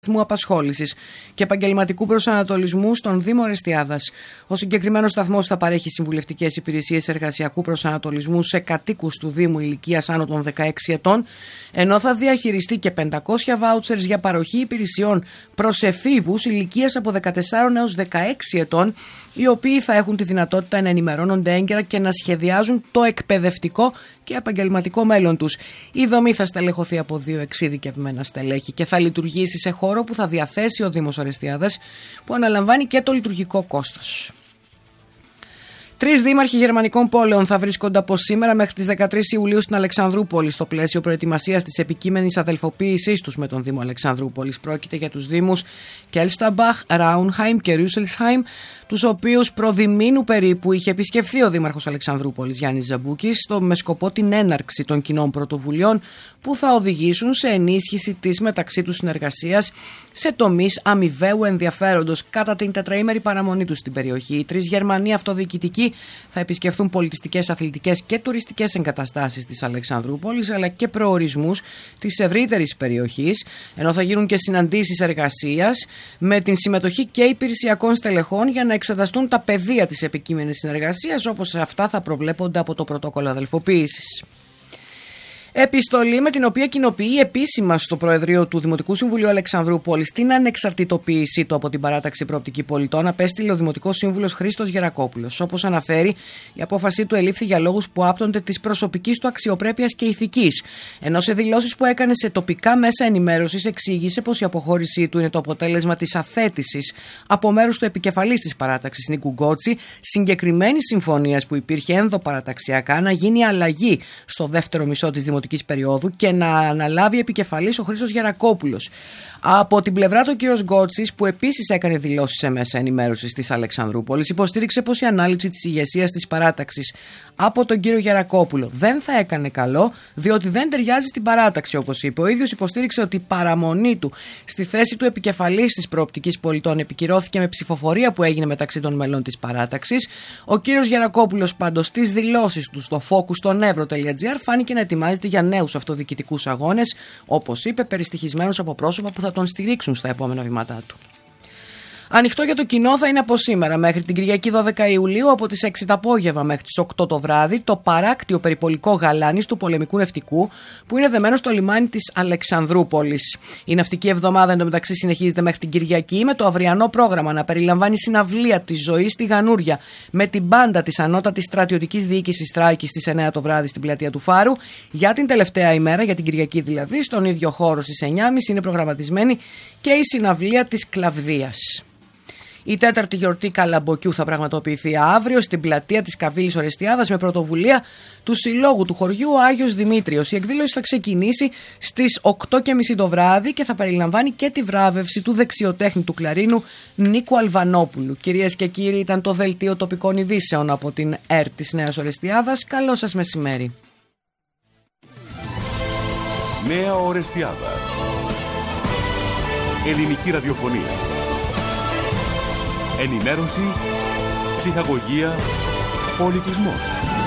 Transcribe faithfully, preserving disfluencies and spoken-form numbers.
απασχόλησης και επαγγελματικού προσανατολισμού στον Δήμο Ορεστιάδας. Ο συγκεκριμένος σταθμός θα παρέχει συμβουλευτικές υπηρεσίες εργασιακού προσανατολισμού σε κατοίκους του Δήμου ηλικίας άνω των δεκαέξι ετών, ενώ θα διαχειριστεί και πεντακόσια βάουτσερς για παροχή υπηρεσιών προς εφήβους ηλικίας από δεκατέσσερα έως δεκαέξι ετών, οι οποίοι θα έχουν τη δυνατότητα να ενημερώνονται έγκαιρα και να σχεδιάζουν το εκπαιδευτικό και επαγγελματικό μέλλον τους. Η δομή θα στελεχωθεί από δύο εξειδικευμένα στελέχη και θα λειτουργήσει σε χώρο που θα διαθέσει ο Δήμος Ορεστιάδας, που αναλαμβάνει και το λειτουργικό κόστος. Τρεις δήμαρχοι γερμανικών πόλεων θα βρίσκονται από σήμερα μέχρι τις δεκατρείς Ιουλίου στην Αλεξανδρούπολη στο πλαίσιο προετοιμασίας της επικείμενης αδελφοποίησής τους με τον Δήμο Αλεξανδρούπολης. Πρόκειται για τους δήμους Κέλσταμπαχ, Ράουνχαϊμ και Ρούσελσχαϊμ, τους οποίους προδημήνου περίπου είχε επισκεφθεί ο Δήμαρχος Αλεξανδρούπολης Γιάννης Ζαμπούκης με σκοπό την έναρξη των κοινών πρωτοβουλειών που θα οδηγήσουν σε ενίσχυση της μεταξύ τους συνεργασίας σε τομείς αμοιβαίου ενδιαφέροντος κατά την τετραήμερη παραμονή τους στην περιοχή. Οι τρεις Γερμανοί αυτοδιοικητικοί θα επισκεφθούν πολιτιστικές, αθλητικές και τουριστικές εγκαταστάσεις της Αλεξανδρούπολης, αλλά και προορισμούς της ευρύτερης περιοχής, ενώ θα γίνουν και συναντήσεις εργασίας με την συμμετοχή και υπηρεσιακών στελεχών για να εξεταστούν τα πεδία της επικείμενης συνεργασίας, όπως αυτά θα προβλέπονται από το πρωτόκολλο αδελφοποίησης. Επιστολή με την οποία κοινοποιεί επίσημα στο Προεδρείο του Δημοτικού Συμβουλίου Αλεξανδρούπολης την ανεξαρτητοποίησή του από την παράταξη Προοπτική Πολιτών απέστειλε ο Δημοτικός Σύμβουλος Χρήστος Γερακόπουλος. Όπως αναφέρει, η απόφασή του ελήφθη για λόγους που άπτονται της προσωπικής του αξιοπρέπειας και ηθικής. Ενώ σε δηλώσεις που έκανε σε τοπικά μέσα ενημέρωσης εξήγησε πως η αποχώρησή του είναι το αποτέλεσμα της αθέτησης από μέρους του επικεφαλής της παράταξης Νίκου Γκότσι συγκεκριμένης συμφωνίας που υπήρχε ενδοπαραταξιακά να γίνει αλλαγή στο δεύτερο μισό της δημοτικής περίοδου και να αναλάβει επικεφαλής ο Χρήστος Γερακόπουλος. Από την πλευρά του, ο κ. Γκότσης, που επίσης έκανε δηλώσεις σε μέσα ενημέρωσης της Αλεξανδρούπολης, υποστήριξε πως η ανάληψη της ηγεσίας της παράταξης από τον κ. Γερακόπουλο δεν θα έκανε καλό, διότι δεν ταιριάζει στην παράταξη, όπως είπε. Ο ίδιος υποστήριξε ότι η παραμονή του στη θέση του επικεφαλής της Προοπτικής Πολιτών επικυρώθηκε με ψηφοφορία που έγινε μεταξύ των μελών της παράταξης. Ο κ. Γερακόπουλος, πάντως, στις δηλώσεις του στο focus στο νεύρο τελεία τζι άρ φάνηκε να ετοιμάζεται για νέους αυτοδιοικητικούς αγώνες, όπως είπε, περιστοιχισμένους από πρόσωπα που θα τον στηρίξουν στα επόμενα βήματά του. Ανοιχτό για το κοινό θα είναι από σήμερα μέχρι την Κυριακή δώδεκα Ιουλίου από τις έξι το απόγευμα μέχρι τις οκτώ το βράδυ το παράκτιο περιπολικό γαλάνης του πολεμικού ναυτικού που είναι δεμένο στο λιμάνι της Αλεξανδρούπολης. Η ναυτική εβδομάδα εντωμεταξύ συνεχίζεται μέχρι την Κυριακή με το αυριανό πρόγραμμα να περιλαμβάνει συναυλία της ζωής στη Γανούρια με την μπάντα της ανώτατης στρατιωτικής διοίκησης Στράικης στις εννιά το βράδυ στην πλατεία του Φάρου. Για την τελευταία ημέρα, για την Κυριακή δηλαδή, στον ίδιο χώρο στις εννιά και μισή είναι προγραμματισμένη και η συναυλία της Κλαβδίας. Η τέταρτη γιορτή Καλαμποκιού θα πραγματοποιηθεί αύριο στην πλατεία της Καβίλης Ορεστιάδας με πρωτοβουλία του Συλλόγου του Χωριού ο Άγιος Δημήτριος. Η εκδήλωση θα ξεκινήσει στις οκτώ και μισή το βράδυ και θα περιλαμβάνει και τη βράβευση του δεξιοτέχνη του κλαρίνου Νίκου Αλβανόπουλου. Κυρίες και κύριοι, ήταν το δελτίο τοπικών ειδήσεων από την ΕΡΤ της Νέας Ορεστιάδας. Καλό σας μεσημέρι. Νέα Ορεστιάδα. Ελληνική ραδιοφωνία. Ενημέρωση, ψυχαγωγία, πολιτισμός.